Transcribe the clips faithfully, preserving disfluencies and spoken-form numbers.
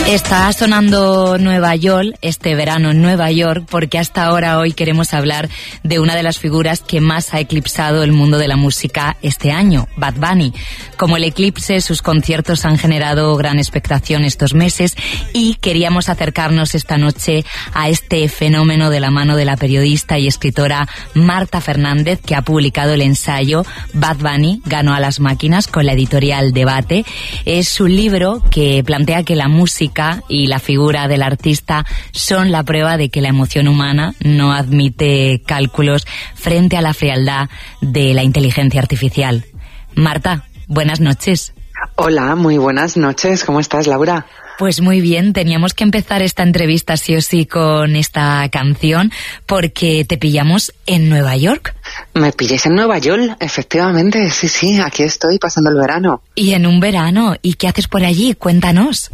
Está sonando Nueva York, este verano en Nueva York, porque hasta ahora hoy queremos hablar de una de las figuras que más ha eclipsado el mundo de la música este año, Bad Bunny. Como el eclipse, sus conciertos han generado gran expectación estos meses y queríamos acercarnos esta noche a este fenómeno de la mano de la periodista y escritora Marta Fernández, que ha publicado el ensayo Bad Bunny ganó a las máquinas con la editorial Debate. Es un libro que plantea que la música y la figura del artista son la prueba de que la emoción humana no admite cálculos frente a la frialdad de la inteligencia artificial. Marta, buenas noches. Hola, muy buenas noches. ¿Cómo estás, Laura? Pues muy bien, teníamos que empezar esta entrevista sí o sí con esta canción porque te pillamos en Nueva York. Me pilláis en Nueva York, efectivamente, sí, sí, aquí estoy pasando el verano. Y en un verano, ¿y qué haces por allí? Cuéntanos.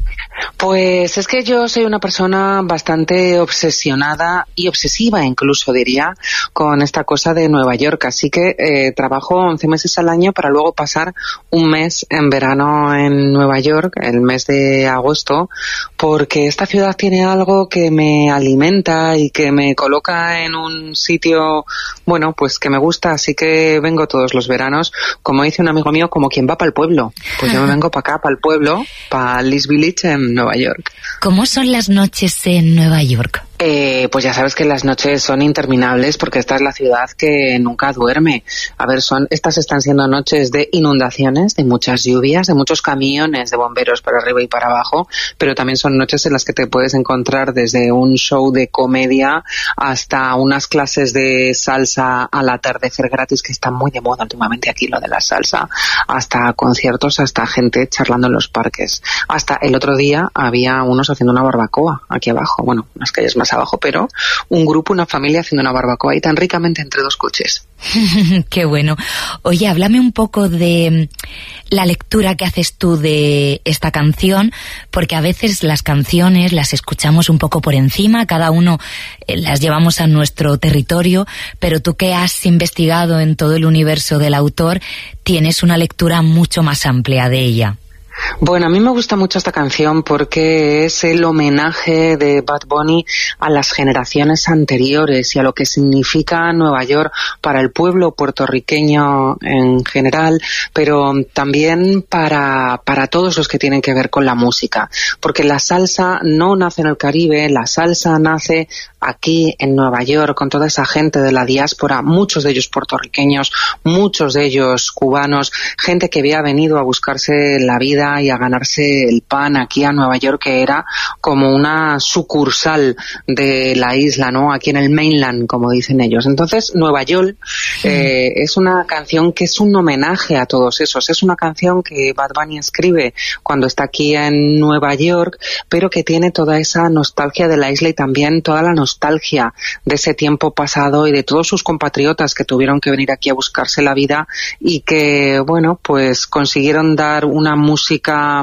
Pues es que yo soy una persona bastante obsesionada y obsesiva incluso diría con esta cosa de Nueva York, así que eh, trabajo once meses al año para luego pasar un mes en verano en Nueva York, el mes de agosto, porque esta ciudad tiene algo que me alimenta y que me coloca en un sitio, bueno, pues que me gusta, así que vengo todos los veranos, como dice un amigo mío, como quien va para el pueblo. Pues yo me vengo para acá, para el pueblo, para East Village en Nueva York. ¿Cómo son las noches en Nueva York? Eh, pues ya sabes que las noches son interminables porque esta es la ciudad que nunca duerme. A ver, son estas están siendo noches de inundaciones, de muchas lluvias, de muchos camiones de bomberos para arriba y para abajo, pero también son noches en las que te puedes encontrar desde un show de comedia hasta unas clases de salsa al atardecer gratis, que están muy de moda últimamente aquí lo de la salsa, hasta conciertos, hasta gente charlando en los parques. Hasta el otro día había unos haciendo una barbacoa aquí abajo, bueno, unas calles más abajo, pero un grupo, una familia haciendo una barbacoa y tan ricamente entre dos coches. Qué bueno. Oye, háblame un poco de la lectura que haces tú de esta canción, porque a veces las canciones las escuchamos un poco por encima, cada uno eh, las llevamos a nuestro territorio, pero tú que has investigado en todo el universo del autor, tienes una lectura mucho más amplia de ella. Bueno, a mí me gusta mucho esta canción porque es el homenaje de Bad Bunny a las generaciones anteriores y a lo que significa Nueva York para el pueblo puertorriqueño en general, pero también para, para todos los que tienen que ver con la música, porque la salsa no nace en el Caribe, la salsa nace aquí en Nueva York con toda esa gente de la diáspora, muchos de ellos puertorriqueños, muchos de ellos cubanos, gente que había venido a buscarse la vida y a ganarse el pan aquí a Nueva York, que era como una sucursal de la isla, ¿no? Aquí en el mainland, como dicen ellos. Entonces, Nueva York eh, es una canción que es un homenaje a todos esos. Es una canción que Bad Bunny escribe cuando está aquí en Nueva York, pero que tiene toda esa nostalgia de la isla y también toda la nostalgia de ese tiempo pasado y de todos sus compatriotas que tuvieron que venir aquí a buscarse la vida y que, bueno, pues consiguieron dar una música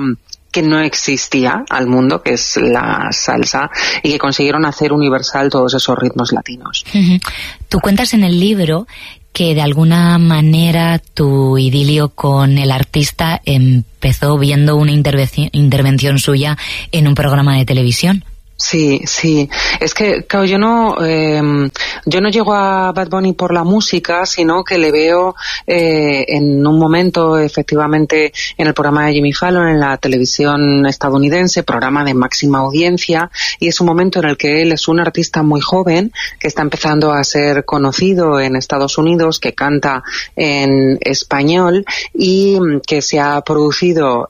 que no existía al mundo, que es la salsa, y que consiguieron hacer universal todos esos ritmos latinos. Uh-huh. Tú cuentas en el libro que de alguna manera tu idilio con el artista empezó viendo una intervención, intervención suya en un programa de televisión. Sí, sí. Es que, claro, yo no, eh, yo no llego a Bad Bunny por la música, sino que le veo eh, en un momento, efectivamente, en el programa de Jimmy Fallon, en la televisión estadounidense, programa de máxima audiencia, y es un momento en el que él es un artista muy joven, que está empezando a ser conocido en Estados Unidos, que canta en español, y que se ha producido,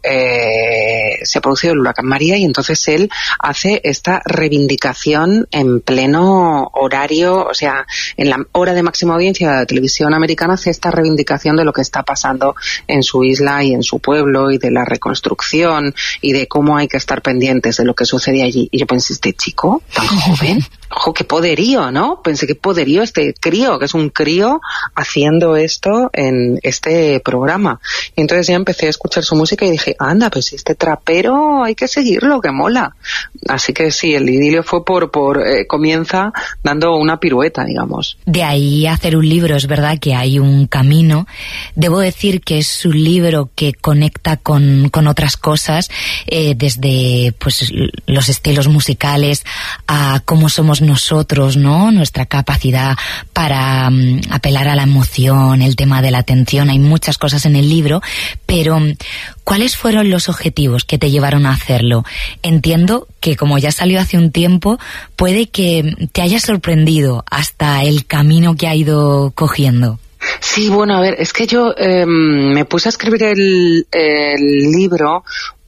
eh, se ha producido el huracán María, y entonces él hace esta reivindicación en pleno horario, o sea, en la hora de máxima audiencia de la televisión americana, hace esta reivindicación de lo que está pasando en su isla y en su pueblo y de la reconstrucción y de cómo hay que estar pendientes de lo que sucede allí. Y yo pensé, este chico tan joven ¡jo, qué poderío!, ¿no? Pensé, qué poderío este crío, que es un crío haciendo esto en este programa. Y entonces ya empecé a escuchar su música y dije, anda, pues este trapero hay que seguirlo, que mola. Así que sí, el idilio fue por, por eh, comienza dando una pirueta, digamos. De ahí hacer un libro, es verdad que hay un camino. Debo decir que es un libro que conecta con, con otras cosas, eh, desde pues los estilos musicales a cómo somos nosotros, ¿no? Nuestra capacidad para um, apelar a la emoción, el tema de la atención. Hay muchas cosas en el libro, pero ¿cuáles fueron los objetivos que te llevaron a hacerlo? Entiendo que, como ya salió hace un tiempo, puede que te haya sorprendido hasta el camino que ha ido cogiendo. Sí, bueno, a ver, es que yo eh, me puse a escribir el, el libro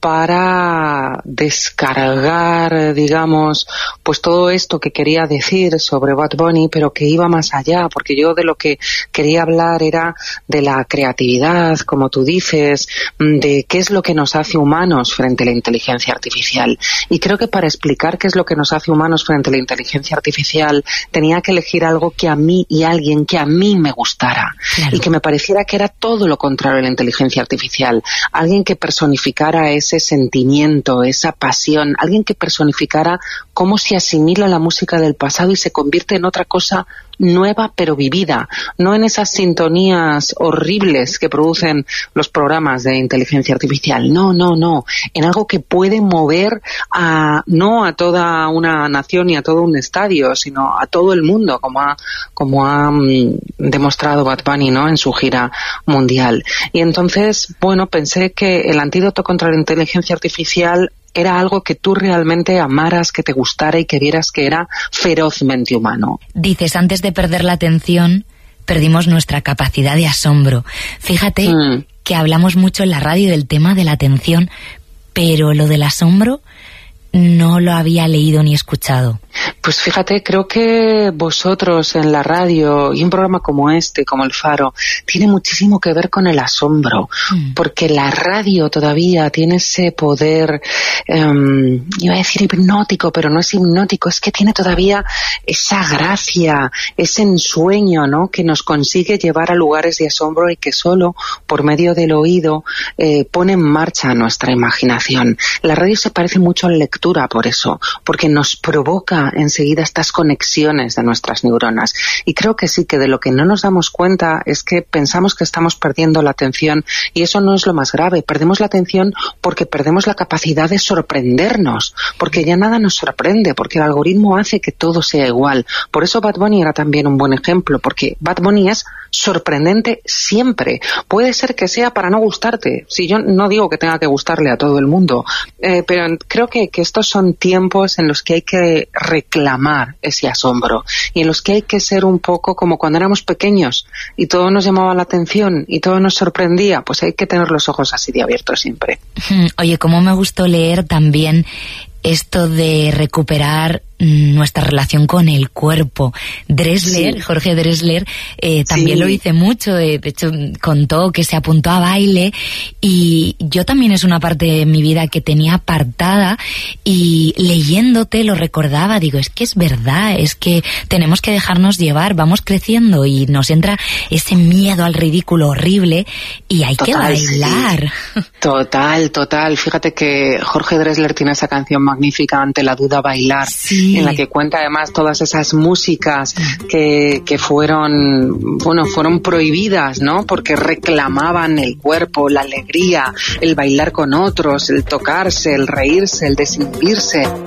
para descargar, digamos, pues todo esto que quería decir sobre Bad Bunny, pero que iba más allá, porque yo de lo que quería hablar era de la creatividad, como tú dices, de qué es lo que nos hace humanos frente a la inteligencia artificial. Y creo que para explicar qué es lo que nos hace humanos frente a la inteligencia artificial, tenía que elegir algo que a mí y a alguien que a mí me gustara. Claro. Y que me pareciera que era todo lo contrario a la inteligencia artificial. Alguien que personificara ese ese sentimiento, esa pasión, alguien que personificara cómo se asimila la música del pasado y se convierte en otra cosa nueva pero vivida, no en esas sintonías horribles que producen los programas de inteligencia artificial, no, no, no, en algo que puede mover a, no a toda una nación ni a todo un estadio, sino a todo el mundo, como ha, como ha um, demostrado Bad Bunny, ¿no?, en su gira mundial. Y entonces, bueno, pensé que el antídoto contra la inteligencia artificial era algo que tú realmente amaras, que te gustara y que vieras que era ferozmente humano. Dices, antes de perder la atención, perdimos nuestra capacidad de asombro. Fíjate mm. que hablamos mucho en la radio del tema de la atención, pero lo del asombro no lo había leído ni escuchado. Pues fíjate, creo que vosotros en la radio y un programa como este, como El Faro, tiene muchísimo que ver con el asombro, mm. porque la radio todavía tiene ese poder, um, iba a decir hipnótico, pero no es hipnótico, es que tiene todavía esa gracia, ese ensueño, ¿no?, que nos consigue llevar a lugares de asombro y que solo por medio del oído eh, pone en marcha nuestra imaginación. La radio se parece mucho a la lectura por eso, porque nos provoca enseguida estas conexiones de nuestras neuronas. Y creo que sí, que de lo que no nos damos cuenta es que pensamos que estamos perdiendo la atención, y eso no es lo más grave. Perdemos la atención porque perdemos la capacidad de sorprendernos, porque ya nada nos sorprende, porque el algoritmo hace que todo sea igual. Por eso Bad Bunny era también un buen ejemplo, porque Bad Bunny es sorprendente siempre. Puede ser que sea para no gustarte. Si yo no digo que tenga que gustarle a todo el mundo, eh, pero creo que, que estos son tiempos en los que hay que reclamar ese asombro y en los que hay que ser un poco como cuando éramos pequeños y todo nos llamaba la atención y todo nos sorprendía. Pues hay que tener los ojos así de abiertos siempre. Oye, cómo me gustó leer también esto de recuperar nuestra relación con el cuerpo. Dressler, sí. Jorge Dressler, eh, también sí. lo hice mucho, de hecho contó que se apuntó a baile, y yo también es una parte de mi vida que tenía apartada, y leyéndote lo recordaba, digo, es que es verdad, es que tenemos que dejarnos llevar, vamos creciendo y nos entra ese miedo al ridículo horrible y hay total, que bailar. Sí. Total, total. Fíjate que Jorge Dressler tiene esa canción magnífica, Ante la duda bailar, sí. en la que cuenta además todas esas músicas que, que fueron, bueno, fueron prohibidas, ¿no?, porque reclamaban el cuerpo, la alegría, el bailar con otros, el tocarse, el reírse, el desinhibirse.